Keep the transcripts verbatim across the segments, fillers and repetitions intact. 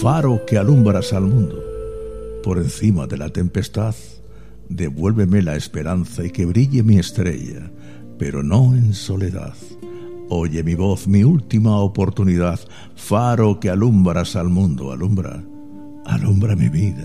faro que alumbras al mundo. Por encima de la tempestad, devuélveme la esperanza y que brille mi estrella, pero no en soledad. Oye mi voz, mi última oportunidad, faro que alumbras al mundo, alumbra, alumbra mi vida.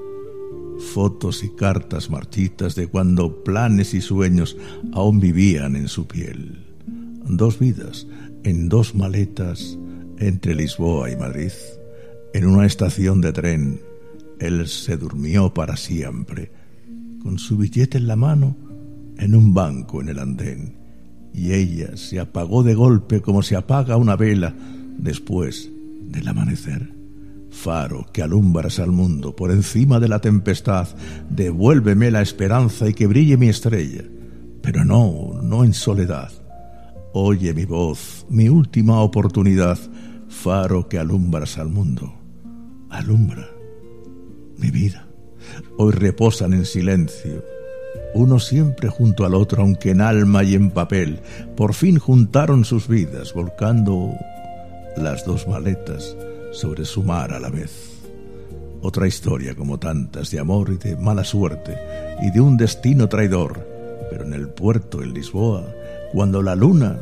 Fotos y cartas marchitas de cuando planes y sueños aún vivían en su piel. Dos vidas en dos maletas entre Lisboa y Madrid. En una estación de tren, él se durmió para siempre, con su billete en la mano, en un banco en el andén. Y ella se apagó de golpe como se apaga una vela después del amanecer. Faro que alumbras al mundo por encima de la tempestad, devuélveme la esperanza y que brille mi estrella, pero no, no en soledad. Oye mi voz, mi última oportunidad, faro que alumbras al mundo, alumbra mi vida. Hoy reposan en silencio, uno siempre junto al otro, aunque en alma y en papel. Por fin juntaron sus vidas, volcando las dos maletas sobre su mar a la vez. Otra historia como tantas, de amor y de mala suerte, y de un destino traidor. Pero en el puerto, en Lisboa, cuando la luna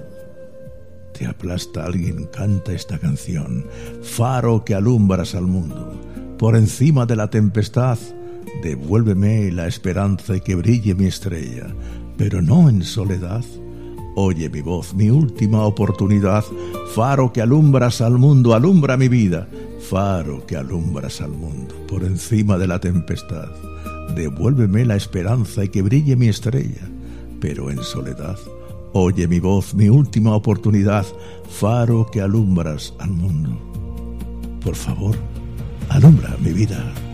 te aplasta, alguien canta esta canción. Faro que alumbras al mundo, por encima de la tempestad, devuélveme la esperanza y que brille mi estrella, pero no en soledad. Oye mi voz, mi última oportunidad, faro que alumbras al mundo, alumbra mi vida. Faro que alumbras al mundo, por encima de la tempestad, devuélveme la esperanza y que brille mi estrella, pero en soledad. Oye mi voz, mi última oportunidad, faro que alumbras al mundo. Por favor, alumbra mi vida.